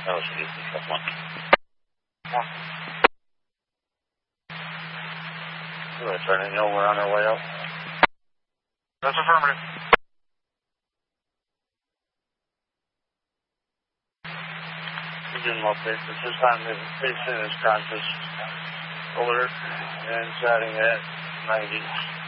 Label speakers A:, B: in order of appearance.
A: That was easy. Truck 1. Yeah. Good. Turning hill, we're on our way up.
B: That's affirmative.
A: Engine location. At this time, the station is conscious alert and setting at 90.